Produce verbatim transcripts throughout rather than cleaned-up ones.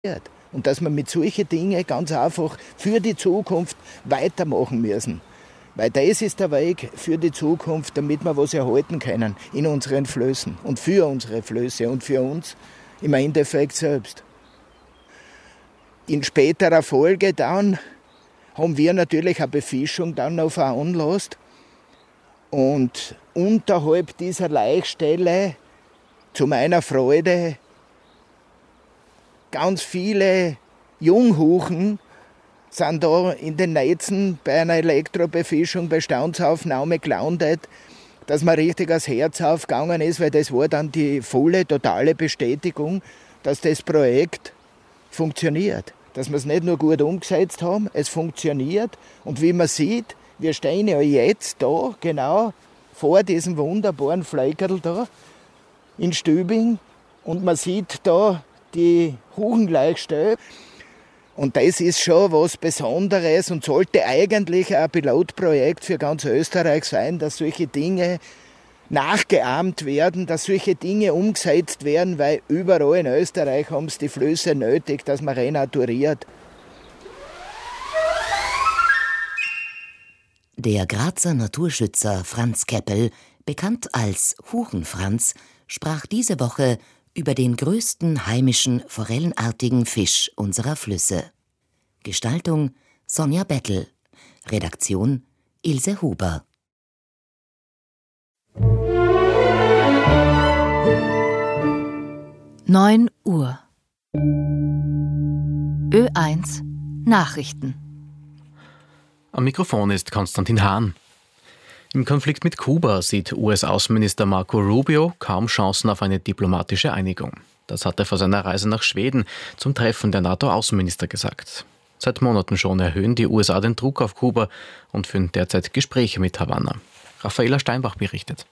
Und dass wir mit solchen Dingen ganz einfach für die Zukunft weitermachen müssen. Weil das ist der Weg für die Zukunft, damit wir was erhalten können in unseren Flößen und für unsere Flöße und für uns im Endeffekt selbst. In späterer Folge dann haben wir natürlich eine Befischung dann noch veranlasst. Und unterhalb dieser Laichstelle, zu meiner Freude, ganz viele Junghuchen sind da in den Netzen bei einer Elektrobefischung, bei Bestandsaufnahme gelandet, dass mir richtig das Herz aufgegangen ist, weil das war dann die volle, totale Bestätigung, dass das Projekt funktioniert. Dass wir es nicht nur gut umgesetzt haben, es funktioniert. Und wie man sieht, wir stehen ja jetzt da, genau vor diesem wunderbaren Fleckerl da in Stübing. Und man sieht da die Huchenlaichstelle. Und das ist schon was Besonderes und sollte eigentlich ein Pilotprojekt für ganz Österreich sein, dass solche Dinge nachgeahmt werden, dass solche Dinge umgesetzt werden, weil überall in Österreich haben es die Flüsse nötig, dass man renaturiert. Der Grazer Naturschützer Franz Keppel, bekannt als Huchenfranz, sprach diese Woche über den größten heimischen forellenartigen Fisch unserer Flüsse. Gestaltung Sonja Bettel. Redaktion Ilse Huber. neun Uhr. Ö eins Nachrichten. Am Mikrofon ist Konstantin Hahn. Im Konflikt mit Kuba sieht U S-Außenminister Marco Rubio kaum Chancen auf eine diplomatische Einigung. Das hat er vor seiner Reise nach Schweden zum Treffen der NATO-Außenminister gesagt. Seit Monaten schon erhöhen die U S A den Druck auf Kuba und führen derzeit Gespräche mit Havanna. Raffaela Steinbach berichtet.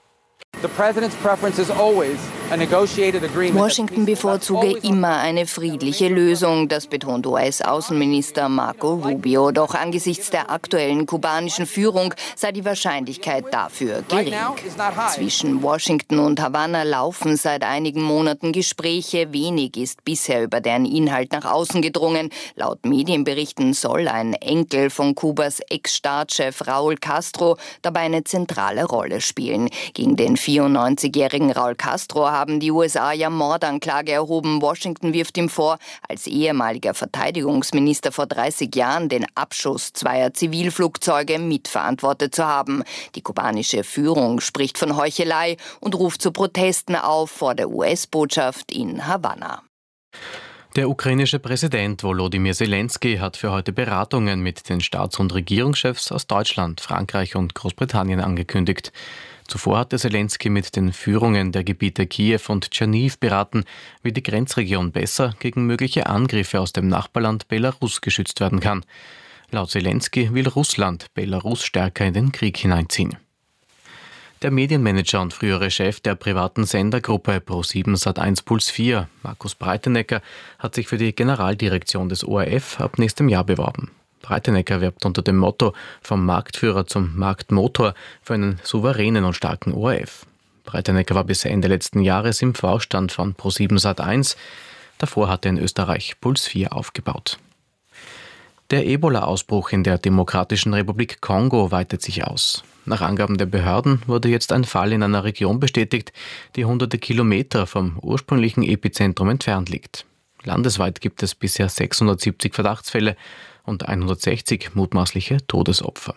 Washington bevorzuge immer eine friedliche Lösung, das betont U S-Außenminister Marco Rubio. Doch angesichts der aktuellen kubanischen Führung sei die Wahrscheinlichkeit dafür gering. Zwischen Washington und Havanna laufen seit einigen Monaten Gespräche. Wenig ist bisher über deren Inhalt nach außen gedrungen. Laut Medienberichten soll ein Enkel von Kubas Ex-Staatschef Raúl Castro dabei eine zentrale Rolle spielen. Gegen den vierundneunzigjährigen Raúl Castro haben die U S A ja Mordanklage erhoben. Washington wirft ihm vor, als ehemaliger Verteidigungsminister vor dreißig Jahren den Abschuss zweier Zivilflugzeuge mitverantwortet zu haben. Die kubanische Führung spricht von Heuchelei und ruft zu Protesten auf vor der U S-Botschaft in Havanna. Der ukrainische Präsident Volodymyr Zelensky hat für heute Beratungen mit den Staats- und Regierungschefs aus Deutschland, Frankreich und Großbritannien angekündigt. Zuvor hatte Zelensky mit den Führungen der Gebiete Kiew und Tscherniw beraten, wie die Grenzregion besser gegen mögliche Angriffe aus dem Nachbarland Belarus geschützt werden kann. Laut Zelensky will Russland Belarus stärker in den Krieg hineinziehen. Der Medienmanager und frühere Chef der privaten Sendergruppe Pro sieben Sat eins Puls vier, Markus Breitenecker, hat sich für die Generaldirektion des O R F ab nächstem Jahr beworben. Breitenecker wirbt unter dem Motto „Vom Marktführer zum Marktmotor“ für einen souveränen und starken O R F. Breitenecker war bis Ende letzten Jahres im Vorstand von Pro sieben Sat eins. Davor hatte er in Österreich Puls vier aufgebaut. Der Ebola-Ausbruch in der Demokratischen Republik Kongo weitet sich aus. Nach Angaben der Behörden wurde jetzt ein Fall in einer Region bestätigt, die hunderte Kilometer vom ursprünglichen Epizentrum entfernt liegt. Landesweit gibt es bisher sechshundertsiebzig Verdachtsfälle und hundertsechzig mutmaßliche Todesopfer.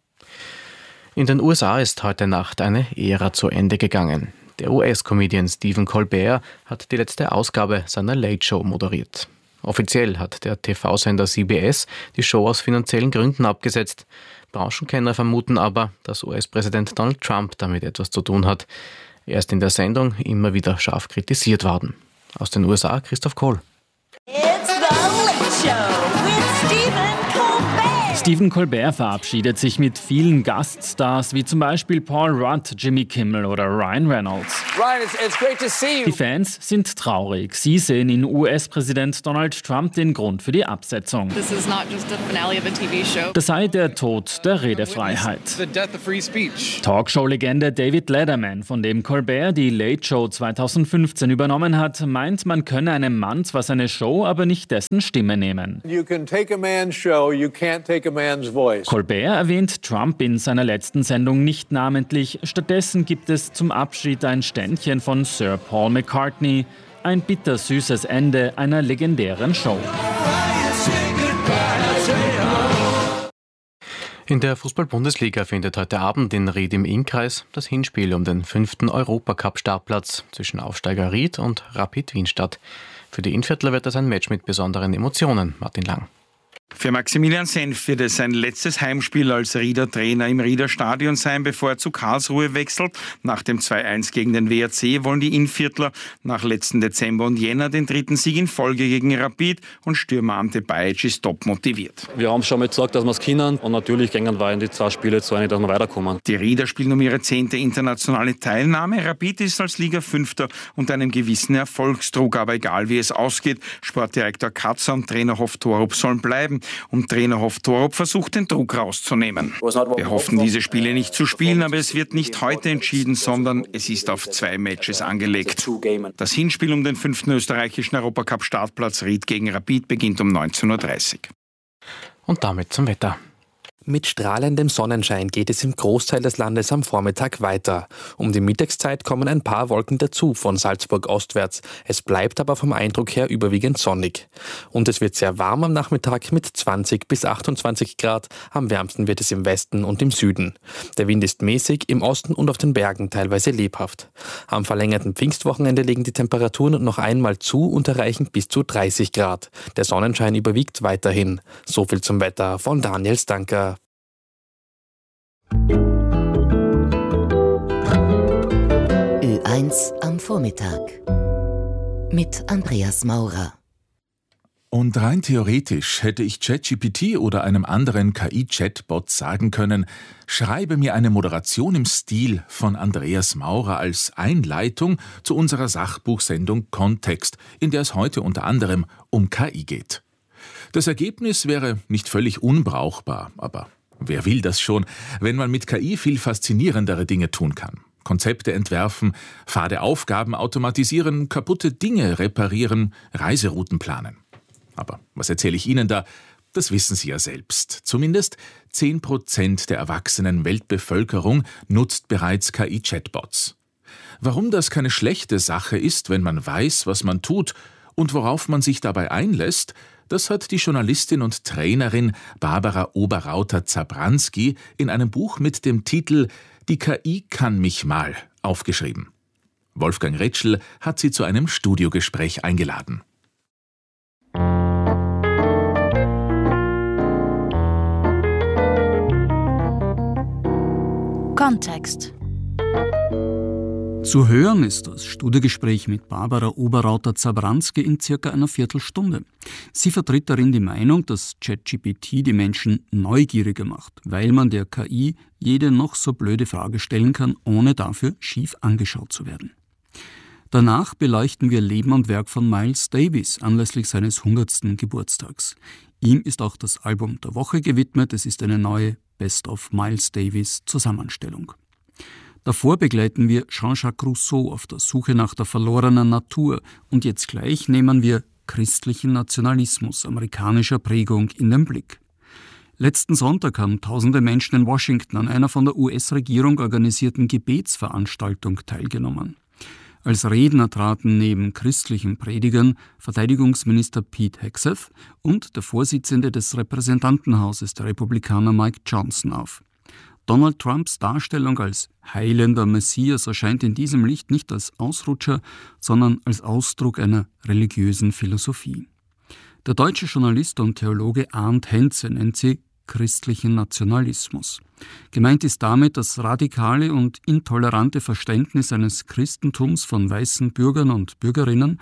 In den U S A ist heute Nacht eine Ära zu Ende gegangen. Der U S-Comedian Stephen Colbert hat die letzte Ausgabe seiner Late Show moderiert. Offiziell hat der T V-Sender C B S die Show aus finanziellen Gründen abgesetzt. Branchenkenner vermuten aber, dass U S-Präsident Donald Trump damit etwas zu tun hat. Er ist in der Sendung immer wieder scharf kritisiert worden. Aus den U S A Christoph Kohl. It's the Late Show with Stephen Colbert. Stephen Colbert verabschiedet sich mit vielen Gaststars, wie zum Beispiel Paul Rudd, Jimmy Kimmel oder Ryan Reynolds. Ryan, it's, it's great to see you. Die Fans sind traurig. Sie sehen in U S-Präsident Donald Trump den Grund für die Absetzung. This is not just a finale of a T V show. Das sei der Tod der Redefreiheit. The death of free speech. Talkshow-Legende David Letterman, von dem Colbert die Late Show zweitausendfünfzehn übernommen hat, meint, man könne einem Mann zwar seine Show, aber nicht dessen Stimme nehmen. You can take a man's show, you can't take a man's voice. Colbert erwähnt Trump in seiner letzten Sendung nicht namentlich. Stattdessen gibt es zum Abschied ein Ständchen von Sir Paul McCartney. Ein bittersüßes Ende einer legendären Show. In der Fußball-Bundesliga findet heute Abend in Ried im Innkreis das Hinspiel um den fünften Europacup-Startplatz zwischen Aufsteiger Ried und Rapid Wien statt. Für die Innviertler wird das ein Match mit besonderen Emotionen. Martin Lang. Für Maximilian Senf wird es sein letztes Heimspiel als Rieder Trainer im Rieder Stadion sein, bevor er zu Karlsruhe wechselt. Nach dem zwei eins gegen den W R C wollen die Innviertler nach letzten Dezember und Jänner den dritten Sieg in Folge gegen Rapid und Stürmer Ante Bajic ist top motiviert. Wir haben schon mal gesagt, dass wir es können und natürlich gehen wir in die zwei Spiele zu einig, dass wir weiterkommen. Die Rieder spielen um ihre zehnte internationale Teilnahme. Rapid ist als Liga Fünfter unter einem gewissen Erfolgsdruck, aber egal wie es ausgeht, Sportdirektor Katzer und Trainer Hoff Torup sollen bleiben. Und Trainer Hoff Torup versucht, den Druck rauszunehmen. Wir hoffen, diese Spiele nicht zu spielen, aber es wird nicht heute entschieden, sondern es ist auf zwei Matches angelegt. Das Hinspiel um den fünften österreichischen Europacup-Startplatz Ried gegen Rapid beginnt um neunzehn Uhr dreißig. Und damit zum Wetter. Mit strahlendem Sonnenschein geht es im Großteil des Landes am Vormittag weiter. Um die Mittagszeit kommen ein paar Wolken dazu von Salzburg ostwärts. Es bleibt aber vom Eindruck her überwiegend sonnig. Und es wird sehr warm am Nachmittag mit zwanzig bis achtundzwanzig Grad. Am wärmsten wird es im Westen und im Süden. Der Wind ist mäßig, im Osten und auf den Bergen teilweise lebhaft. Am verlängerten Pfingstwochenende legen die Temperaturen noch einmal zu und erreichen bis zu dreißig Grad. Der Sonnenschein überwiegt weiterhin. So viel zum Wetter von Daniel Stanker. Ö eins am Vormittag mit Andreas Maurer. Und rein theoretisch hätte ich ChatGPT oder einem anderen K I-Chatbot sagen können, schreibe mir eine Moderation im Stil von Andreas Maurer als Einleitung zu unserer Sachbuchsendung Kontext, in der es heute unter anderem um K I geht. Das Ergebnis wäre nicht völlig unbrauchbar, aber wer will das schon, wenn man mit K I viel faszinierendere Dinge tun kann? Konzepte entwerfen, fade Aufgaben automatisieren, kaputte Dinge reparieren, Reiserouten planen. Aber was erzähle ich Ihnen da? Das wissen Sie ja selbst. Zumindest zehn Prozent der erwachsenen Weltbevölkerung nutzt bereits K I-Chatbots. Warum das keine schlechte Sache ist, wenn man weiß, was man tut und worauf man sich dabei einlässt, das hat die Journalistin und Trainerin Barbara Oberrauter-Zabranski in einem Buch mit dem Titel »Die K I kann mich mal« aufgeschrieben. Wolfgang Ritschl hat sie zu einem Studiogespräch eingeladen. Kontext. Zu hören ist das Studiogespräch mit Barbara Oberrauter-Zabranski in circa einer Viertelstunde. Sie vertritt darin die Meinung, dass ChatGPT die Menschen neugieriger macht, weil man der K I jede noch so blöde Frage stellen kann, ohne dafür schief angeschaut zu werden. Danach beleuchten wir Leben und Werk von Miles Davis anlässlich seines hundertsten Geburtstags. Ihm ist auch das Album der Woche gewidmet. Es ist eine neue Best of Miles Davis Zusammenstellung. Davor begleiten wir Jean-Jacques Rousseau auf der Suche nach der verlorenen Natur. Und jetzt gleich nehmen wir christlichen Nationalismus amerikanischer Prägung in den Blick. Letzten Sonntag haben tausende Menschen in Washington an einer von der U S-Regierung organisierten Gebetsveranstaltung teilgenommen. Als Redner traten neben christlichen Predigern Verteidigungsminister Pete Hegseth und der Vorsitzende des Repräsentantenhauses, der Republikaner Mike Johnson, auf. Donald Trumps Darstellung als heilender Messias erscheint in diesem Licht nicht als Ausrutscher, sondern als Ausdruck einer religiösen Philosophie. Der deutsche Journalist und Theologe Arndt Henze nennt sie christlichen Nationalismus. Gemeint ist damit das radikale und intolerante Verständnis eines Christentums von weißen Bürgern und Bürgerinnen,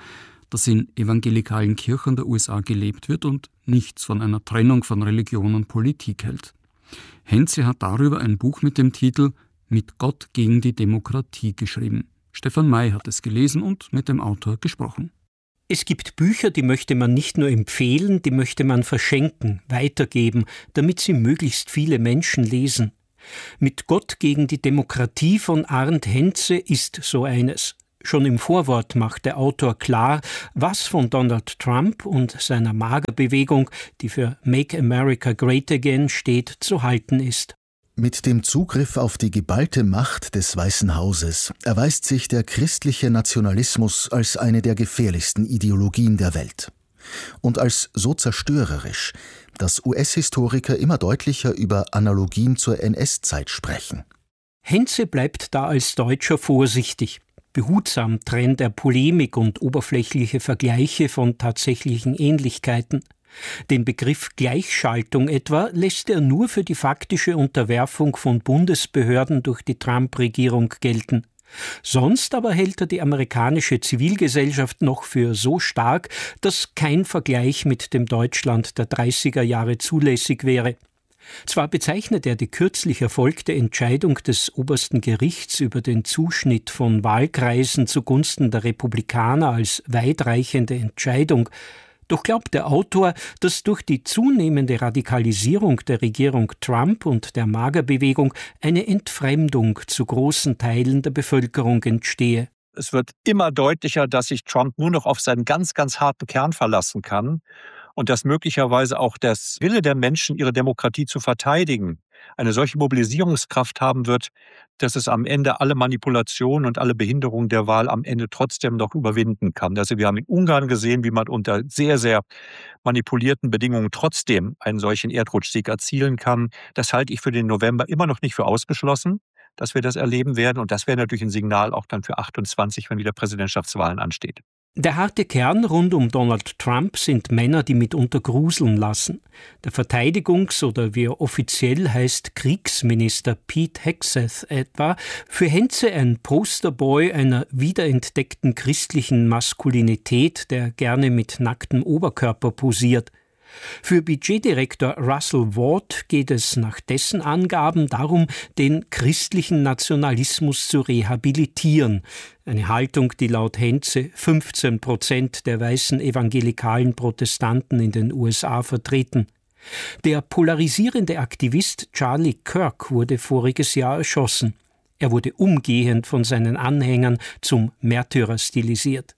dass in evangelikalen Kirchen der U S A gelebt wird und nichts von einer Trennung von Religion und Politik hält. Hentze hat darüber ein Buch mit dem Titel »Mit Gott gegen die Demokratie« geschrieben. Stefan May hat es gelesen und mit dem Autor gesprochen. Es gibt Bücher, die möchte man nicht nur empfehlen, die möchte man verschenken, weitergeben, damit sie möglichst viele Menschen lesen. »Mit Gott gegen die Demokratie« von Arndt Hentze ist so eines. Schon im Vorwort macht der Autor klar, was von Donald Trump und seiner MAGA-Bewegung, die für Make America Great Again steht, zu halten ist. Mit dem Zugriff auf die geballte Macht des Weißen Hauses erweist sich der christliche Nationalismus als eine der gefährlichsten Ideologien der Welt. Und als so zerstörerisch, dass U S-Historiker immer deutlicher über Analogien zur N S-Zeit sprechen. Hentze bleibt da als Deutscher vorsichtig. Behutsam trennt er Polemik und oberflächliche Vergleiche von tatsächlichen Ähnlichkeiten. Den Begriff Gleichschaltung etwa lässt er nur für die faktische Unterwerfung von Bundesbehörden durch die Trump-Regierung gelten. Sonst aber hält er die amerikanische Zivilgesellschaft noch für so stark, dass kein Vergleich mit dem Deutschland der dreißiger Jahre zulässig wäre. Zwar bezeichnet er die kürzlich erfolgte Entscheidung des obersten Gerichts über den Zuschnitt von Wahlkreisen zugunsten der Republikaner als weitreichende Entscheidung, doch glaubt der Autor, dass durch die zunehmende Radikalisierung der Regierung Trump und der MAGA-Bewegung eine Entfremdung zu großen Teilen der Bevölkerung entstehe. Es wird immer deutlicher, dass sich Trump nur noch auf seinen ganz, ganz harten Kern verlassen kann und dass möglicherweise auch das Wille der Menschen, ihre Demokratie zu verteidigen, eine solche Mobilisierungskraft haben wird, dass es am Ende alle Manipulationen und alle Behinderungen der Wahl am Ende trotzdem noch überwinden kann. Also wir haben in Ungarn gesehen, wie man unter sehr, sehr manipulierten Bedingungen trotzdem einen solchen Erdrutschsieg erzielen kann. Das halte ich für den November immer noch nicht für ausgeschlossen, dass wir das erleben werden. Und das wäre natürlich ein Signal auch dann für achtundzwanzig, wenn wieder Präsidentschaftswahlen ansteht. Der harte Kern rund um Donald Trump sind Männer, die mitunter gruseln lassen. Der Verteidigungs- oder wie er offiziell heißt, Kriegsminister Pete Hegseth etwa, für Hentze ein Posterboy einer wiederentdeckten christlichen Maskulinität, der gerne mit nacktem Oberkörper posiert. Für Budgetdirektor Russell Ward geht es nach dessen Angaben darum, den christlichen Nationalismus zu rehabilitieren. Eine Haltung, die laut Hentze fünfzehn Prozent der weißen evangelikalen Protestanten in den U S A vertreten. Der polarisierende Aktivist Charlie Kirk wurde voriges Jahr erschossen. Er wurde umgehend von seinen Anhängern zum Märtyrer stilisiert.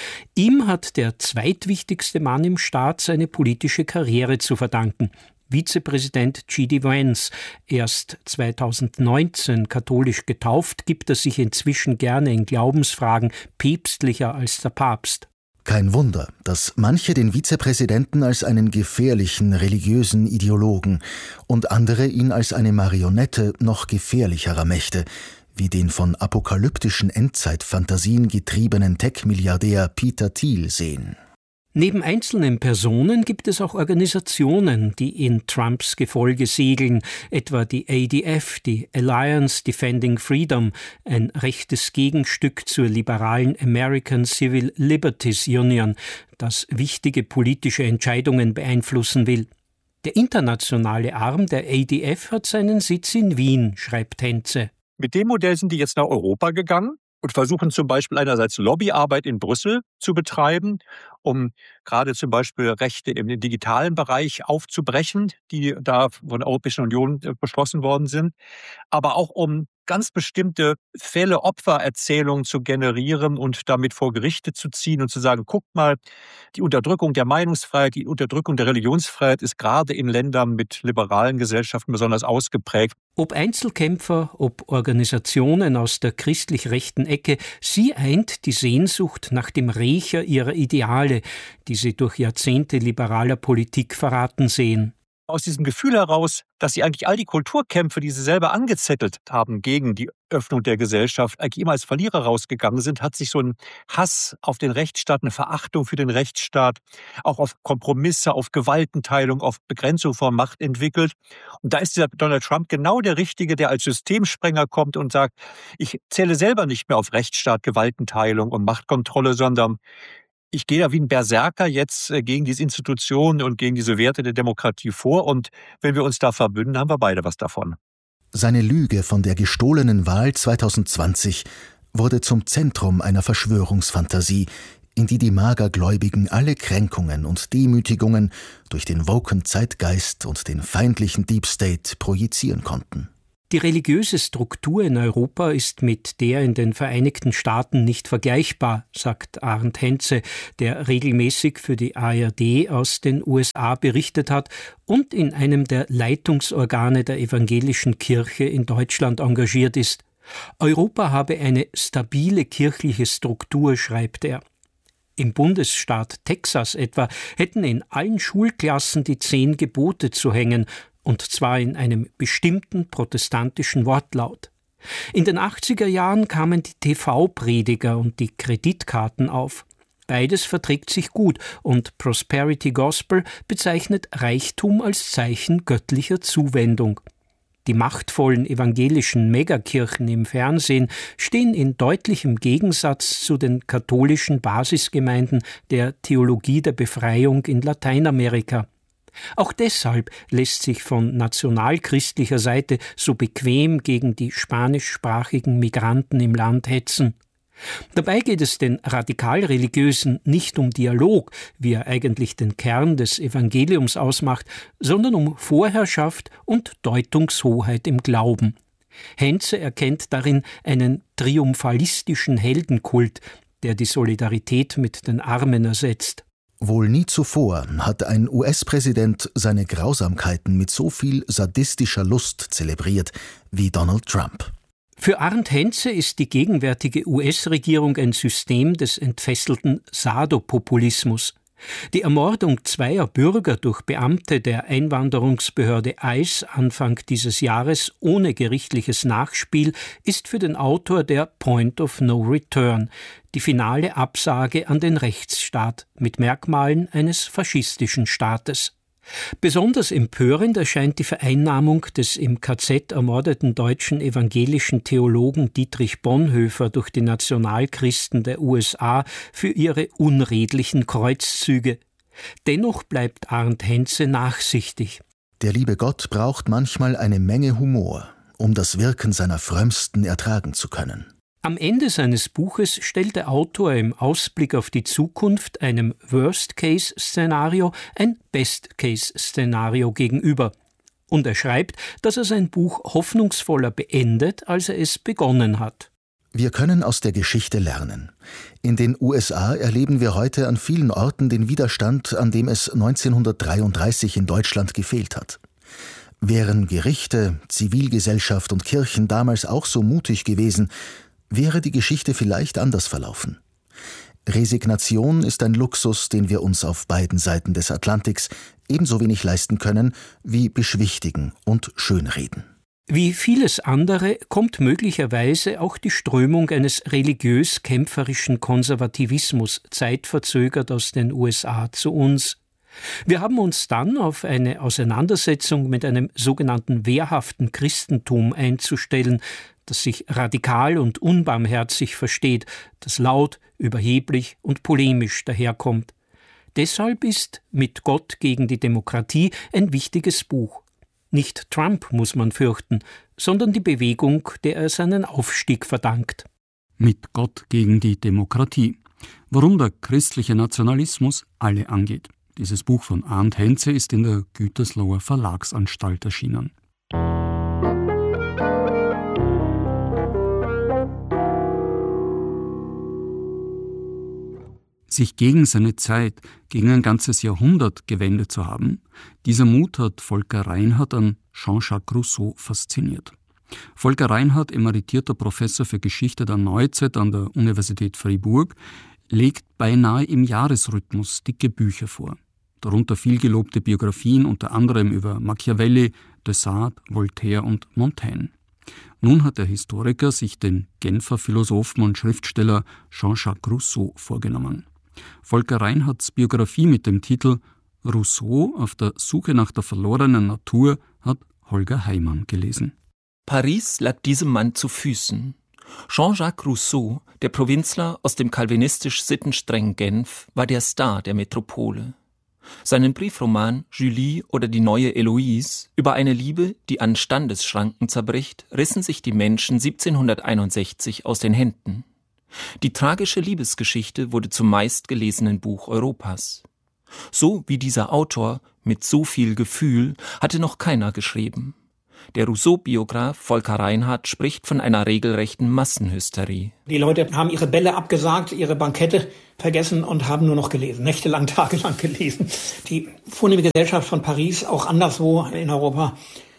Ihm hat der zweitwichtigste Mann im Staat seine politische Karriere zu verdanken. Vizepräsident J D Vance, erst zweitausendneunzehn katholisch getauft, gibt er sich inzwischen gerne in Glaubensfragen päpstlicher als der Papst. Kein Wunder, dass manche den Vizepräsidenten als einen gefährlichen religiösen Ideologen und andere ihn als eine Marionette noch gefährlicherer Mächte, wie den von apokalyptischen Endzeitfantasien getriebenen Tech-Milliardär Peter Thiel sehen. Neben einzelnen Personen gibt es auch Organisationen, die in Trumps Gefolge segeln, etwa die A D F, die Alliance Defending Freedom, ein rechtes Gegenstück zur liberalen American Civil Liberties Union, das wichtige politische Entscheidungen beeinflussen will. Der internationale Arm der A D F hat seinen Sitz in Wien, schreibt Hentze. Mit dem Modell sind die jetzt nach Europa gegangen und versuchen zum Beispiel einerseits Lobbyarbeit in Brüssel zu betreiben, um gerade zum Beispiel Rechte im digitalen Bereich aufzubrechen, die da von der Europäischen Union beschlossen worden sind, aber auch um ganz bestimmte Fälle, Opfererzählungen zu generieren und damit vor Gerichte zu ziehen und zu sagen, guckt mal, die Unterdrückung der Meinungsfreiheit, die Unterdrückung der Religionsfreiheit ist gerade in Ländern mit liberalen Gesellschaften besonders ausgeprägt. Ob Einzelkämpfer, ob Organisationen aus der christlich-rechten Ecke, sie eint die Sehnsucht nach dem Rächer ihrer Ideale, die sie durch Jahrzehnte liberaler Politik verraten sehen. Aus diesem Gefühl heraus, dass sie eigentlich all die Kulturkämpfe, die sie selber angezettelt haben gegen die Öffnung der Gesellschaft, eigentlich immer als Verlierer rausgegangen sind, hat sich so ein Hass auf den Rechtsstaat, eine Verachtung für den Rechtsstaat, auch auf Kompromisse, auf Gewaltenteilung, auf Begrenzung von Macht entwickelt. Und da ist dieser Donald Trump genau der Richtige, der als Systemsprenger kommt und sagt, ich zähle selber nicht mehr auf Rechtsstaat, Gewaltenteilung und Machtkontrolle, sondern ich gehe da wie ein Berserker jetzt gegen diese Institutionen und gegen diese Werte der Demokratie vor. Und wenn wir uns da verbünden, haben wir beide was davon. Seine Lüge von der gestohlenen Wahl zwanzig zwanzig wurde zum Zentrum einer Verschwörungsfantasie, in die die Magergläubigen alle Kränkungen und Demütigungen durch den woken Zeitgeist und den feindlichen Deep State projizieren konnten. Die religiöse Struktur in Europa ist mit der in den Vereinigten Staaten nicht vergleichbar, sagt Arndt Hentze, der regelmäßig für die A R D aus den U S A berichtet hat und in einem der Leitungsorgane der evangelischen Kirche in Deutschland engagiert ist. Europa habe eine stabile kirchliche Struktur, schreibt er. Im Bundesstaat Texas etwa hätten in allen Schulklassen die zehn Gebote zu hängen, und zwar in einem bestimmten protestantischen Wortlaut. In den achtziger Jahren kamen die T V-Prediger und die Kreditkarten auf. Beides verträgt sich gut und Prosperity Gospel bezeichnet Reichtum als Zeichen göttlicher Zuwendung. Die machtvollen evangelischen Megakirchen im Fernsehen stehen in deutlichem Gegensatz zu den katholischen Basisgemeinden der Theologie der Befreiung in Lateinamerika. Auch deshalb lässt sich von nationalchristlicher Seite so bequem gegen die spanischsprachigen Migranten im Land hetzen. Dabei geht es den Radikalreligiösen nicht um Dialog, wie er eigentlich den Kern des Evangeliums ausmacht, sondern um Vorherrschaft und Deutungshoheit im Glauben. Hentze erkennt darin einen triumphalistischen Heldenkult, der die Solidarität mit den Armen ersetzt. Wohl nie zuvor hat ein U S-Präsident seine Grausamkeiten mit so viel sadistischer Lust zelebriert wie Donald Trump. Für Arndt Hentze ist die gegenwärtige U S-Regierung ein System des entfesselten Sadopopulismus. Die Ermordung zweier Bürger durch Beamte der Einwanderungsbehörde ICE Anfang dieses Jahres ohne gerichtliches Nachspiel ist für den Autor der Point of No Return, die finale Absage an den Rechtsstaat mit Merkmalen eines faschistischen Staates. Besonders empörend erscheint die Vereinnahmung des im K Z ermordeten deutschen evangelischen Theologen Dietrich Bonhoeffer durch die Nationalchristen der U S A für ihre unredlichen Kreuzzüge. Dennoch bleibt Arndt Hentze nachsichtig. Der liebe Gott braucht manchmal eine Menge Humor, um das Wirken seiner Frömmsten ertragen zu können. Am Ende seines Buches stellt der Autor im Ausblick auf die Zukunft einem Worst-Case-Szenario ein Best-Case-Szenario gegenüber. Und er schreibt, dass er sein Buch hoffnungsvoller beendet, als er es begonnen hat. Wir können aus der Geschichte lernen. In den U S A erleben wir heute an vielen Orten den Widerstand, an dem es neunzehnhundertdreiunddreißig in Deutschland gefehlt hat. Wären Gerichte, Zivilgesellschaft und Kirchen damals auch so mutig gewesen, wäre die Geschichte vielleicht anders verlaufen. Resignation ist ein Luxus, den wir uns auf beiden Seiten des Atlantiks ebenso wenig leisten können wie beschwichtigen und schönreden. Wie vieles andere kommt möglicherweise auch die Strömung eines religiös-kämpferischen Konservativismus zeitverzögert aus den U S A zu uns. Wir haben uns dann auf eine Auseinandersetzung mit einem sogenannten wehrhaften Christentum einzustellen, das sich radikal und unbarmherzig versteht, das laut, überheblich und polemisch daherkommt. Deshalb ist Mit Gott gegen die Demokratie ein wichtiges Buch. Nicht Trump muss man fürchten, sondern die Bewegung, der er seinen Aufstieg verdankt. Mit Gott gegen die Demokratie. Warum der christliche Nationalismus alle angeht. Dieses Buch von Arndt Hentze ist in der Gütersloher Verlagsanstalt erschienen. Sich gegen seine Zeit, gegen ein ganzes Jahrhundert gewendet zu haben, dieser Mut hat Volker Reinhardt an Jean-Jacques Rousseau fasziniert. Volker Reinhardt, emeritierter Professor für Geschichte der Neuzeit an der Universität Fribourg, legt beinahe im Jahresrhythmus dicke Bücher vor. Darunter vielgelobte Biografien unter anderem über Machiavelli, de Sade, Voltaire und Montaigne. Nun hat der Historiker sich den Genfer Philosophen und Schriftsteller Jean-Jacques Rousseau vorgenommen. Volker Reinhardts Biografie mit dem Titel Rousseau auf der Suche nach der verlorenen Natur hat Holger Heimann gelesen. Paris lag diesem Mann zu Füßen. Jean-Jacques Rousseau, der Provinzler aus dem kalvinistisch sittenstrengen Genf, war der Star der Metropole. Seinen Briefroman Julie oder die neue Eloise über eine Liebe, die an Standesschranken zerbricht, rissen sich die Menschen siebzehnhunderteinundsechzig aus den Händen. Die tragische Liebesgeschichte wurde zum meistgelesenen Buch Europas. So wie dieser Autor mit so viel Gefühl hatte noch keiner geschrieben. Der Rousseau-Biograf Volker Reinhardt spricht von einer regelrechten Massenhysterie. Die Leute haben ihre Bälle abgesagt, ihre Bankette vergessen und haben nur noch gelesen, nächtelang, tagelang gelesen. Die vornehme Gesellschaft von Paris, auch anderswo in Europa,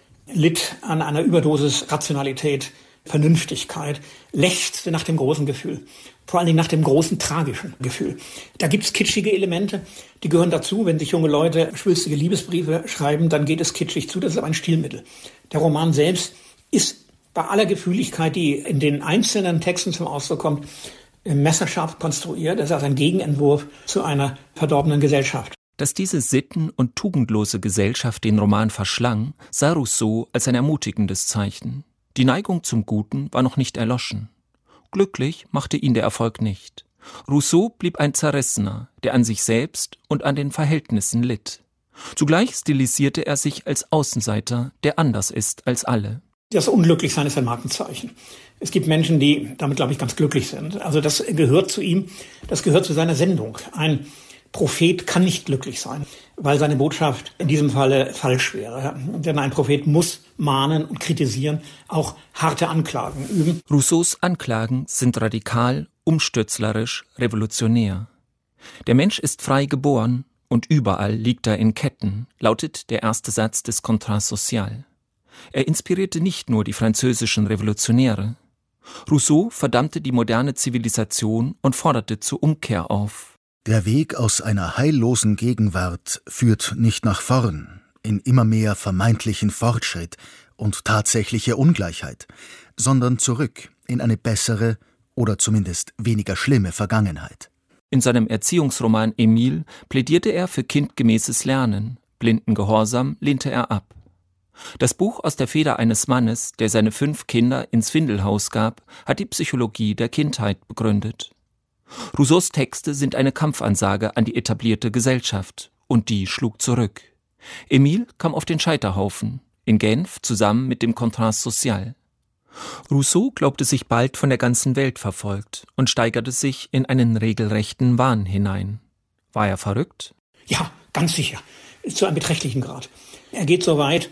litt an einer Überdosis Rationalität, Vernünftigkeit, lechzte nach dem großen Gefühl. Vor allen Dingen nach dem großen tragischen Gefühl. Da gibt's kitschige Elemente, die gehören dazu. Wenn sich junge Leute schwülstige Liebesbriefe schreiben, dann geht es kitschig zu. Das ist aber ein Stilmittel. Der Roman selbst ist bei aller Gefühligkeit, die in den einzelnen Texten zum Ausdruck kommt, messerscharf konstruiert. Das ist also ein Gegenentwurf zu einer verdorbenen Gesellschaft. Dass diese sitten- und tugendlose Gesellschaft den Roman verschlang, sah Rousseau als ein ermutigendes Zeichen. Die Neigung zum Guten war noch nicht erloschen. Glücklich machte ihn der Erfolg nicht. Rousseau blieb ein Zerrissener, der an sich selbst und an den Verhältnissen litt. Zugleich stilisierte er sich als Außenseiter, der anders ist als alle. Das Unglücklichsein ist ein Markenzeichen. Es gibt Menschen, die damit, glaube ich, ganz glücklich sind. Also das gehört zu ihm, das gehört zu seiner Sendung. Ein Prophet kann nicht glücklich sein, weil seine Botschaft in diesem Falle falsch wäre. Denn ein Prophet muss mahnen und kritisieren, auch harte Anklagen üben. Rousseaus Anklagen sind radikal, umstürzlerisch, revolutionär. Der Mensch ist frei geboren und überall liegt er in Ketten, lautet der erste Satz des Contrat social. Er inspirierte nicht nur die französischen Revolutionäre. Rousseau verdammte die moderne Zivilisation und forderte zur Umkehr auf. Der Weg aus einer heillosen Gegenwart führt nicht nach vorn, in immer mehr vermeintlichen Fortschritt und tatsächliche Ungleichheit, sondern zurück in eine bessere oder zumindest weniger schlimme Vergangenheit. In seinem Erziehungsroman Emile plädierte er für kindgemäßes Lernen, blinden Gehorsam lehnte er ab. Das Buch aus der Feder eines Mannes, der seine fünf Kinder ins Findelhaus gab, hat die Psychologie der Kindheit begründet. Rousseaus Texte sind eine Kampfansage an die etablierte Gesellschaft, und die schlug zurück. Emile kam auf den Scheiterhaufen, in Genf zusammen mit dem Contrat social. Rousseau glaubte sich bald von der ganzen Welt verfolgt und steigerte sich in einen regelrechten Wahn hinein. War er verrückt? Ja, ganz sicher, zu einem beträchtlichen Grad. Er geht so weit,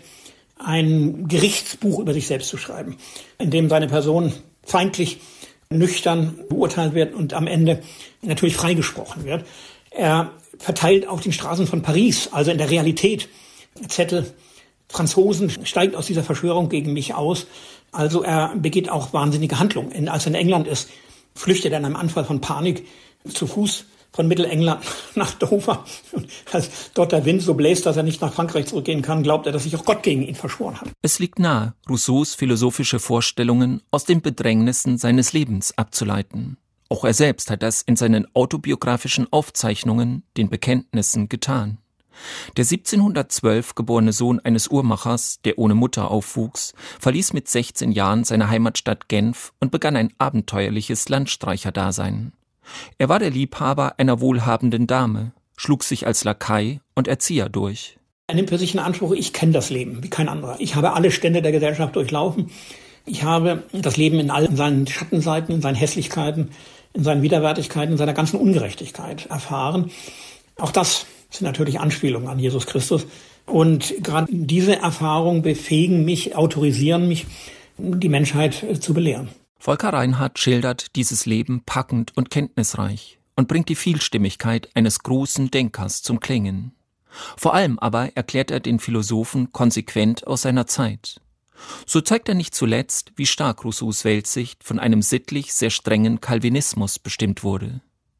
ein Gerichtsbuch über sich selbst zu schreiben, in dem seine Person feindlich nüchtern beurteilt wird und am Ende natürlich freigesprochen wird. Er verteilt auf den Straßen von Paris, also in der Realität, Zettel, Franzosen steigt aus dieser Verschwörung gegen mich aus. Also er begeht auch wahnsinnige Handlungen. Als er in England ist, flüchtet er in einem Anfall von Panik zu Fuß von Mittelengland nach Dover. Und als dort der Wind so bläst, dass er nicht nach Frankreich zurückgehen kann, glaubt er, dass sich auch Gott gegen ihn verschworen hat. Es liegt nahe, Rousseaus philosophische Vorstellungen aus den Bedrängnissen seines Lebens abzuleiten. Auch er selbst hat das in seinen autobiografischen Aufzeichnungen, den Bekenntnissen, getan. Der siebzehnhundertzwölf geborene Sohn eines Uhrmachers, der ohne Mutter aufwuchs, verließ mit sechzehn Jahren seine Heimatstadt Genf und begann ein abenteuerliches Landstreicherdasein. Er war der Liebhaber einer wohlhabenden Dame, schlug sich als Lakai und Erzieher durch. Er nimmt für sich in Anspruch, ich kenne das Leben wie kein anderer. Ich habe alle Stände der Gesellschaft durchlaufen. Ich habe das Leben in all seinen Schattenseiten, in seinen Hässlichkeiten, in seinen Widerwärtigkeiten, in seiner ganzen Ungerechtigkeit erfahren. Auch das sind natürlich Anspielungen an Jesus Christus. Und gerade diese Erfahrungen befähigen mich, autorisieren mich, die Menschheit zu belehren. Volker Reinhardt schildert dieses Leben packend und kenntnisreich und bringt die Vielstimmigkeit eines großen Denkers zum Klingen. Vor allem aber erklärt er den Philosophen konsequent aus seiner Zeit. So zeigt er nicht zuletzt, wie stark Rousseaus Weltsicht von einem sittlich sehr strengen Calvinismus bestimmt wurde.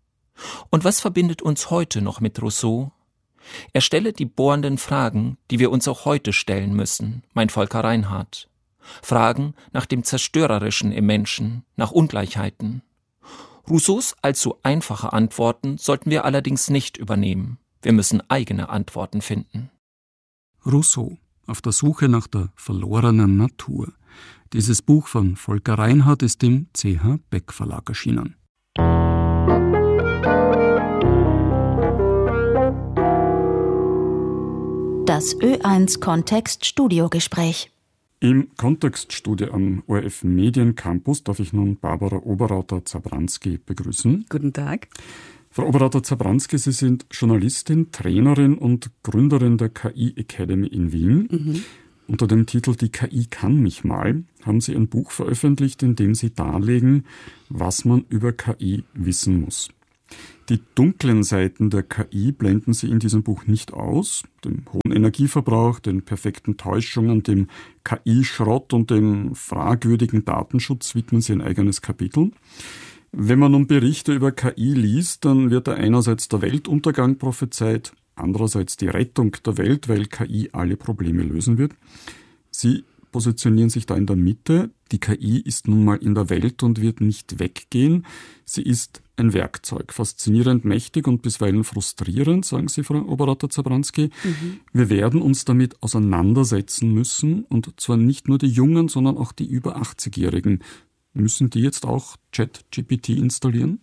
Und was verbindet uns heute noch mit Rousseau? Er stelle die bohrenden Fragen, die wir uns auch heute stellen müssen, meint Volker Reinhardt. Fragen nach dem Zerstörerischen im Menschen, nach Ungleichheiten. Rousseaus allzu einfache Antworten sollten wir allerdings nicht übernehmen. Wir müssen eigene Antworten finden. Rousseau, auf der Suche nach der verlorenen Natur. Dieses Buch von Volker Reinhardt ist im C H Beck Verlag erschienen. Das Ö eins Kontext Studiogespräch. Im Kontextstudio am O R F Mediencampus darf ich nun Barbara Oberrauter-Zabranski begrüßen. Guten Tag. Frau Oberrauter-Zabranski, Sie sind Journalistin, Trainerin und Gründerin der K I Academy in Wien. Mhm. Unter dem Titel Die K I kann mich mal haben Sie ein Buch veröffentlicht, in dem Sie darlegen, was man über K I wissen muss. Die dunklen Seiten der K I blenden Sie in diesem Buch nicht aus. Den hohen Energieverbrauch, den perfekten Täuschungen, dem K I-Schrott und dem fragwürdigen Datenschutz widmen Sie ein eigenes Kapitel. Wenn man nun Berichte über K I liest, dann wird da einerseits der Weltuntergang prophezeit, andererseits die Rettung der Welt, weil K I alle Probleme lösen wird. Sie positionieren sich da in der Mitte. Die K I ist nun mal in der Welt und wird nicht weggehen. Sie ist ein Werkzeug, faszinierend, mächtig und bisweilen frustrierend, sagen Sie, Frau Oberrauter-Zabranski. Mhm. Wir werden uns damit auseinandersetzen müssen, und zwar nicht nur die Jungen, sondern auch die über achtzigjährigen. Müssen die jetzt auch ChatGPT installieren?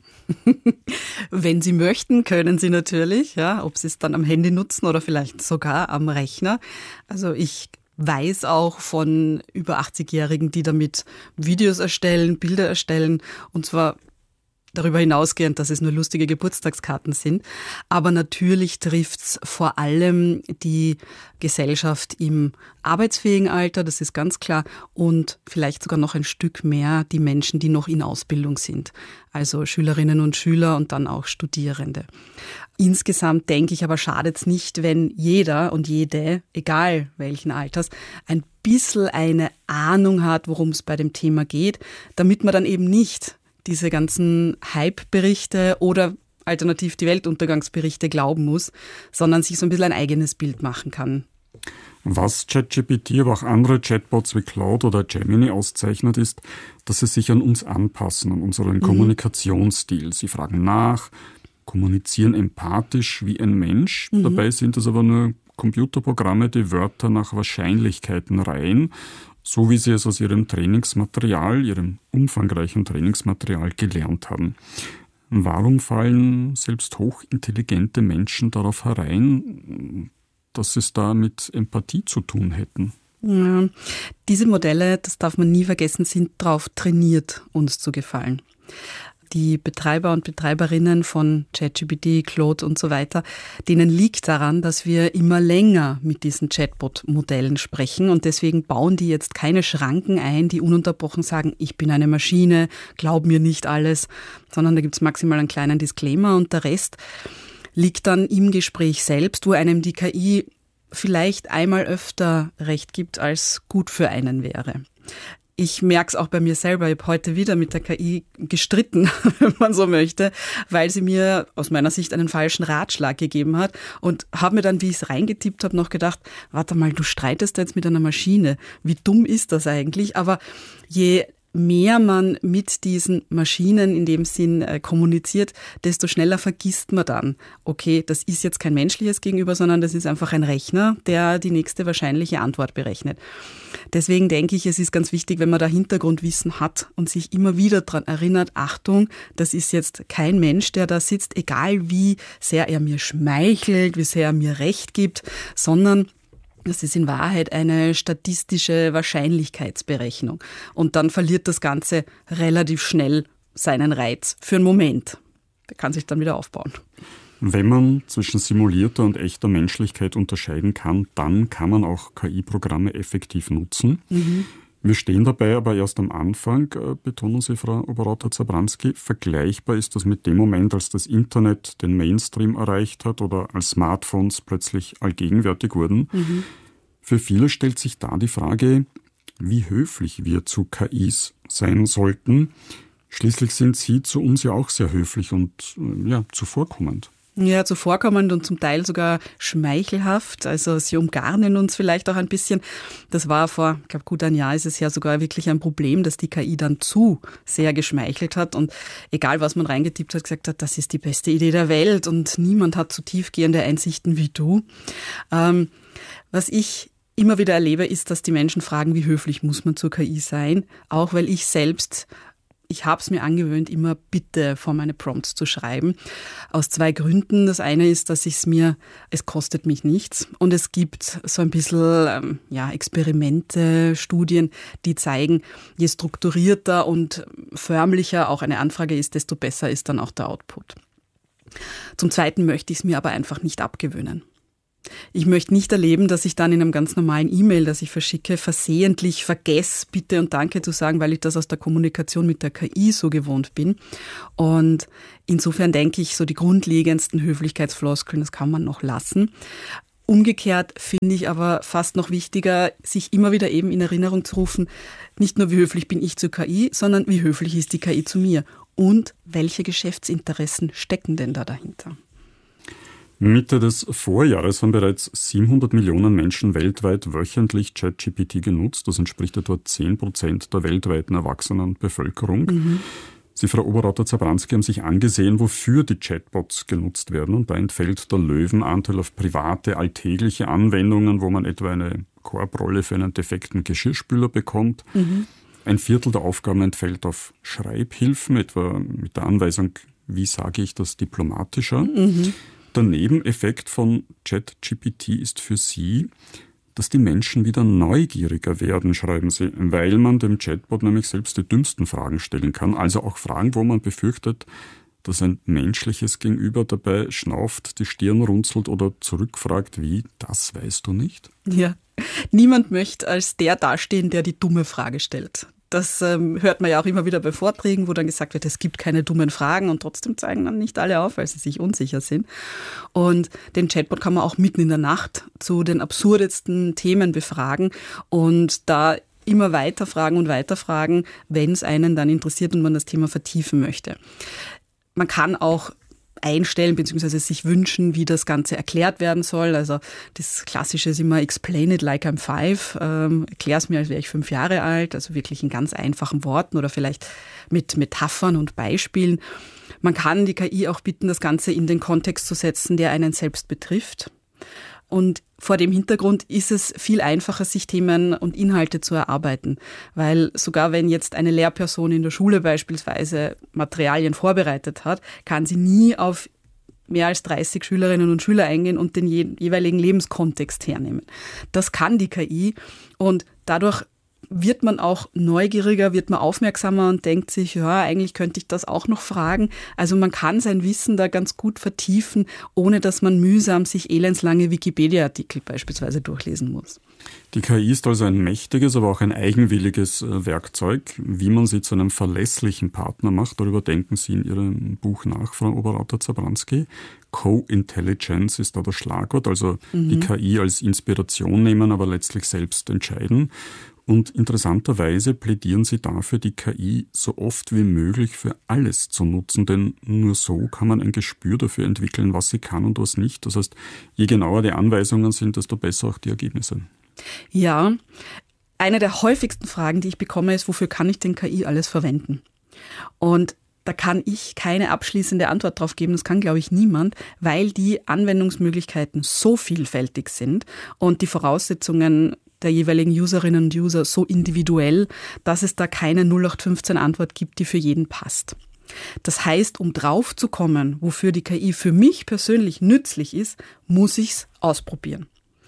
Wenn Sie möchten, können Sie natürlich, ja, ob Sie es dann am Handy nutzen oder vielleicht sogar am Rechner. Also ich weiß auch von über achtzigjährigen, die damit Videos erstellen, Bilder erstellen, und zwar darüber hinausgehend, dass es nur lustige Geburtstagskarten sind. Aber natürlich trifft es vor allem die Gesellschaft im arbeitsfähigen Alter, das ist ganz klar, und vielleicht sogar noch ein Stück mehr die Menschen, die noch in Ausbildung sind. Also Schülerinnen und Schüler und dann auch Studierende. Insgesamt denke ich aber, schadet es nicht, wenn jeder und jede, egal welchen Alters, ein bisschen eine Ahnung hat, worum es bei dem Thema geht, damit man dann eben nicht diese ganzen Hype-Berichte oder alternativ die Weltuntergangsberichte glauben muss, sondern sich so ein bisschen ein eigenes Bild machen kann. Was ChatGPT, aber auch andere Chatbots wie Claude oder Gemini auszeichnet, ist, dass sie sich an uns anpassen, an unseren mhm. Kommunikationsstil. Sie fragen nach, kommunizieren empathisch wie ein Mensch. Mhm. Dabei sind es aber nur Computerprogramme, die Wörter nach Wahrscheinlichkeiten reihen, so wie sie es aus ihrem Trainingsmaterial, ihrem umfangreichen Trainingsmaterial gelernt haben. Warum fallen selbst hochintelligente Menschen darauf herein, dass sie es da mit Empathie zu tun hätten? Ja, diese Modelle, das darf man nie vergessen, sind darauf trainiert, uns zu gefallen. Die Betreiber und Betreiberinnen von ChatGPT, Claude und so weiter, denen liegt daran, dass wir immer länger mit diesen Chatbot-Modellen sprechen, und deswegen bauen die jetzt keine Schranken ein, die ununterbrochen sagen, ich bin eine Maschine, glaub mir nicht alles, sondern da gibt es maximal einen kleinen Disclaimer, und der Rest liegt dann im Gespräch selbst, wo einem die K I vielleicht einmal öfter recht gibt, als gut für einen wäre. Ich merke es auch bei mir selber. Ich habe heute wieder mit der K I gestritten, wenn man so möchte, weil sie mir aus meiner Sicht einen falschen Ratschlag gegeben hat, und habe mir dann, wie ich es reingetippt habe, noch gedacht, warte mal, du streitest jetzt mit einer Maschine. Wie dumm ist das eigentlich? Aber je mehr man mit diesen Maschinen in dem Sinn äh, kommuniziert, desto schneller vergisst man dann, okay, das ist jetzt kein menschliches Gegenüber, sondern das ist einfach ein Rechner, der die nächste wahrscheinliche Antwort berechnet. Deswegen denke ich, es ist ganz wichtig, wenn man da Hintergrundwissen hat und sich immer wieder daran erinnert, Achtung, das ist jetzt kein Mensch, der da sitzt, egal wie sehr er mir schmeichelt, wie sehr er mir Recht gibt, sondern das ist in Wahrheit eine statistische Wahrscheinlichkeitsberechnung. Und dann verliert das Ganze relativ schnell seinen Reiz für einen Moment. Der kann sich dann wieder aufbauen. Wenn man zwischen simulierter und echter Menschlichkeit unterscheiden kann, dann kann man auch K I-Programme effektiv nutzen. Mhm. Wir stehen dabei aber erst am Anfang, betonen Sie, Frau Oberrauter-Zabranski. Vergleichbar ist das mit dem Moment, als das Internet den Mainstream erreicht hat oder als Smartphones plötzlich allgegenwärtig wurden. Mhm. Für viele stellt sich da die Frage, wie höflich wir zu K Is sein sollten. Schließlich sind sie zu uns ja auch sehr höflich und ja, zuvorkommend. Ja, zuvorkommend und zum Teil sogar schmeichelhaft. Also sie umgarnen uns vielleicht auch ein bisschen. Das war vor, ich glaube, gut ein Jahr ist es ja sogar wirklich ein Problem, dass die K I dann zu sehr geschmeichelt hat und egal, was man reingetippt hat, gesagt hat, das ist die beste Idee der Welt und niemand hat so tiefgehende Einsichten wie du. Ähm, was ich immer wieder erlebe, ist, dass die Menschen fragen, wie höflich muss man zur K I sein, auch weil ich selbst Ich habe es mir angewöhnt, immer Bitte vor meine Prompts zu schreiben. Aus zwei Gründen. Das eine ist, dass ich es mir, es kostet mich nichts. Und es gibt so ein bisschen ähm, ja, Experimente, Studien, die zeigen, je strukturierter und förmlicher auch eine Anfrage ist, desto besser ist dann auch der Output. Zum Zweiten möchte ich es mir aber einfach nicht abgewöhnen. Ich möchte nicht erleben, dass ich dann in einem ganz normalen E-Mail, das ich verschicke, versehentlich vergesse, Bitte und Danke zu sagen, weil ich das aus der Kommunikation mit der K I so gewohnt bin. Und insofern denke ich, so die grundlegendsten Höflichkeitsfloskeln, das kann man noch lassen. Umgekehrt finde ich aber fast noch wichtiger, sich immer wieder eben in Erinnerung zu rufen, nicht nur wie höflich bin ich zur K I, sondern wie höflich ist die K I zu mir und welche Geschäftsinteressen stecken denn da dahinter. Mitte des Vorjahres haben bereits siebenhundert Millionen Menschen weltweit wöchentlich ChatGPT genutzt. Das entspricht etwa zehn Prozent der weltweiten erwachsenen Bevölkerung. Mhm. Sie, Frau Oberrauter-Zabranski, haben sich angesehen, wofür die Chatbots genutzt werden. Und da entfällt der Löwenanteil auf private, alltägliche Anwendungen, wo man etwa eine Korbrolle für einen defekten Geschirrspüler bekommt. Mhm. Ein Viertel der Aufgaben entfällt auf Schreibhilfen, etwa mit der Anweisung, wie sage ich das diplomatischer. Mhm. Der Nebeneffekt von ChatGPT ist für Sie, dass die Menschen wieder neugieriger werden, schreiben Sie, weil man dem Chatbot nämlich selbst die dümmsten Fragen stellen kann. Also auch Fragen, wo man befürchtet, dass ein menschliches Gegenüber dabei schnauft, die Stirn runzelt oder zurückfragt, wie, das weißt du nicht? Ja, niemand möchte als der dastehen, der die dumme Frage stellt. Das ähm, hört man ja auch immer wieder bei Vorträgen, wo dann gesagt wird, es gibt keine dummen Fragen und trotzdem zeigen dann nicht alle auf, weil sie sich unsicher sind. Und den Chatbot kann man auch mitten in der Nacht zu den absurdesten Themen befragen und da immer weiter fragen und weiter fragen, wenn es einen dann interessiert und man das Thema vertiefen möchte. Man kann auch einstellen bzw. sich wünschen, wie das Ganze erklärt werden soll. Also das Klassische ist immer explain it like I'm five. Ähm, erklär es mir, als wäre ich fünf Jahre alt. Also wirklich in ganz einfachen Worten oder vielleicht mit Metaphern und Beispielen. Man kann die K I auch bitten, das Ganze in den Kontext zu setzen, der einen selbst betrifft. Und vor dem Hintergrund ist es viel einfacher, sich Themen und Inhalte zu erarbeiten. Weil sogar wenn jetzt eine Lehrperson in der Schule beispielsweise Materialien vorbereitet hat, kann sie nie auf mehr als dreißig Schülerinnen und Schüler eingehen und den jeweiligen Lebenskontext hernehmen. Das kann die K I und dadurch wird man auch neugieriger, wird man aufmerksamer und denkt sich, ja, eigentlich könnte ich das auch noch fragen. Also man kann sein Wissen da ganz gut vertiefen, ohne dass man mühsam sich elendslange Wikipedia-Artikel beispielsweise durchlesen muss. Die K I ist also ein mächtiges, aber auch ein eigenwilliges Werkzeug. Wie man sie zu einem verlässlichen Partner macht, darüber denken Sie in Ihrem Buch nach, Frau Oberrauter-Zabranski. Co-Intelligence ist da das Schlagwort, also mhm. die K I als Inspiration nehmen, aber letztlich selbst entscheiden. Und interessanterweise plädieren Sie dafür, die K I so oft wie möglich für alles zu nutzen, denn nur so kann man ein Gespür dafür entwickeln, was sie kann und was nicht. Das heißt, je genauer die Anweisungen sind, desto besser auch die Ergebnisse. Ja, eine der häufigsten Fragen, die ich bekomme, ist, wofür kann ich denn K I alles verwenden? Und da kann ich keine abschließende Antwort drauf geben, das kann, glaube ich, niemand, weil die Anwendungsmöglichkeiten so vielfältig sind und die Voraussetzungen der jeweiligen Userinnen und User so individuell, dass es da keine null acht fünfzehn Antwort gibt, die für jeden passt. Das heißt, um drauf zu kommen, wofür die K I für mich persönlich nützlich ist, muss ich es ausprobieren.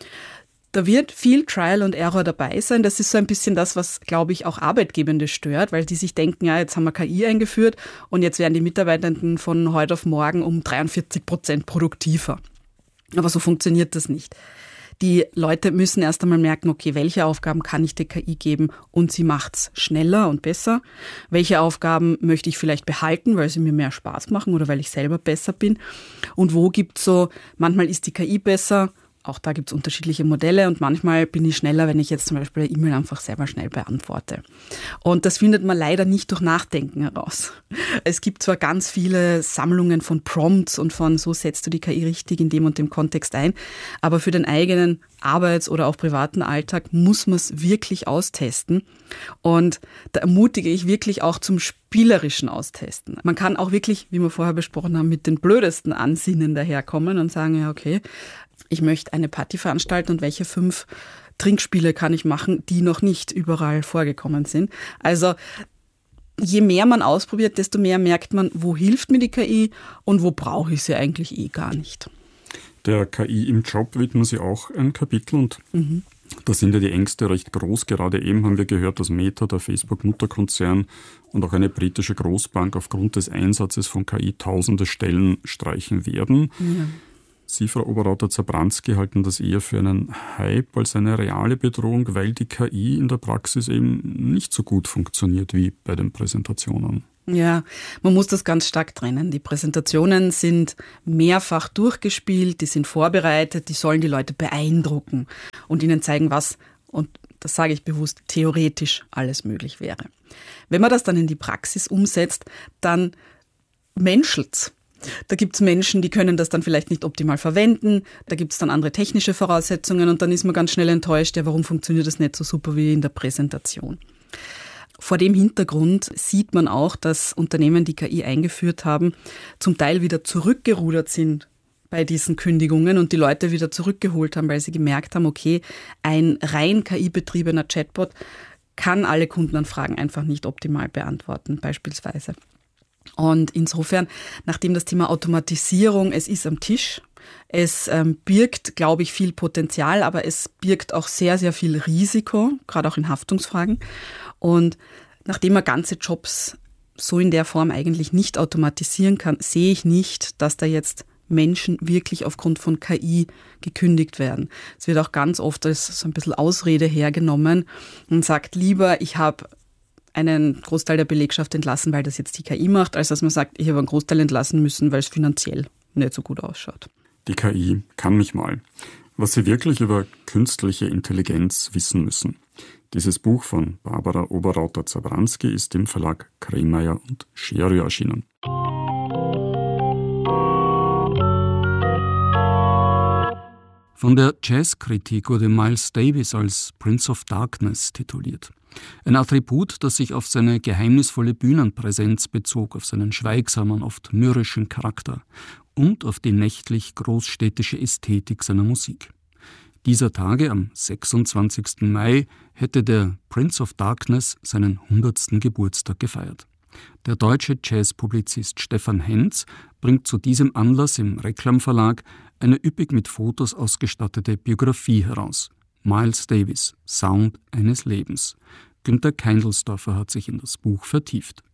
Da wird viel Trial und Error dabei sein. Das ist so ein bisschen das, was, glaube ich, auch Arbeitgebende stört, weil die sich denken, ja, jetzt haben wir K I eingeführt und jetzt werden die Mitarbeitenden von heute auf morgen um dreiundvierzig Prozent produktiver. Aber so funktioniert das nicht. Die Leute müssen erst einmal merken, okay, welche Aufgaben kann ich der K I geben und sie macht's schneller und besser. Welche Aufgaben möchte ich vielleicht behalten, weil sie mir mehr Spaß machen oder weil ich selber besser bin. Und wo gibt's so, manchmal ist die K I besser, auch da gibt's unterschiedliche Modelle und manchmal bin ich schneller, wenn ich jetzt zum Beispiel eine E-Mail einfach selber schnell beantworte. Und das findet man leider nicht durch Nachdenken heraus. Es gibt zwar ganz viele Sammlungen von Prompts und von so setzt du die K I richtig in dem und dem Kontext ein, aber für den eigenen Arbeits- oder auch privaten Alltag muss man es wirklich austesten. Und da ermutige ich wirklich auch zum spielerischen Austesten. Man kann auch wirklich, wie wir vorher besprochen haben, mit den blödesten Ansinnen daherkommen und sagen, ja okay, ich möchte eine Party veranstalten und welche fünf Trinkspiele kann ich machen, die noch nicht überall vorgekommen sind. Also je mehr man ausprobiert, desto mehr merkt man, wo hilft mir die K I und wo brauche ich sie eigentlich eh gar nicht. Der K I im Job widmen Sie auch ein Kapitel und mhm. da sind ja die Ängste recht groß. Gerade eben haben wir gehört, dass Meta, der Facebook-Mutterkonzern und auch eine britische Großbank aufgrund des Einsatzes von K I tausende Stellen streichen werden. Ja. Sie, Frau Oberrauter-Zabranski, halten das eher für einen Hype als eine reale Bedrohung, weil die K I in der Praxis eben nicht so gut funktioniert wie bei den Präsentationen. Ja, man muss das ganz stark trennen. Die Präsentationen sind mehrfach durchgespielt, die sind vorbereitet, die sollen die Leute beeindrucken und ihnen zeigen, was, und das sage ich bewusst, theoretisch alles möglich wäre. Wenn man das dann in die Praxis umsetzt, dann menschelt's. Da gibt's Menschen, die können das dann vielleicht nicht optimal verwenden, da gibt's dann andere technische Voraussetzungen und dann ist man ganz schnell enttäuscht, ja, warum funktioniert das nicht so super wie in der Präsentation? Vor dem Hintergrund sieht man auch, dass Unternehmen, die K I eingeführt haben, zum Teil wieder zurückgerudert sind bei diesen Kündigungen und die Leute wieder zurückgeholt haben, weil sie gemerkt haben, okay, ein rein K I-betriebener Chatbot kann alle Kundenanfragen einfach nicht optimal beantworten, beispielsweise. Und insofern, nachdem das Thema Automatisierung, es ist am Tisch, es ähm, birgt, glaube ich, viel Potenzial, aber es birgt auch sehr, sehr viel Risiko, gerade auch in Haftungsfragen. Und nachdem man ganze Jobs so in der Form eigentlich nicht automatisieren kann, sehe ich nicht, dass da jetzt Menschen wirklich aufgrund von K I gekündigt werden. Es wird auch ganz oft als so ein bisschen Ausrede hergenommen und sagt lieber, ich habe einen Großteil der Belegschaft entlassen, weil das jetzt die K I macht, als dass man sagt, ich habe einen Großteil entlassen müssen, weil es finanziell nicht so gut ausschaut. Die K I kann mich mal. Was Sie wirklich über künstliche Intelligenz wissen müssen. Dieses Buch von Barbara Oberrauter-Zabranski ist im Verlag Kremeyer und Scherio erschienen. Von der Jazzkritik wurde Miles Davis als Prince of Darkness tituliert. Ein Attribut, das sich auf seine geheimnisvolle Bühnenpräsenz bezog, auf seinen schweigsamen, oft mürrischen Charakter und auf die nächtlich großstädtische Ästhetik seiner Musik. Dieser Tage, am sechsundzwanzigsten Mai, hätte der Prince of Darkness seinen hundertsten Geburtstag gefeiert. Der deutsche Jazzpublizist Stefan Henz bringt zu diesem Anlass im Reklam Verlag eine üppig mit Fotos ausgestattete Biografie heraus. Miles Davis, Sound eines Lebens. Günter Keindelsdorfer hat sich in das Buch vertieft.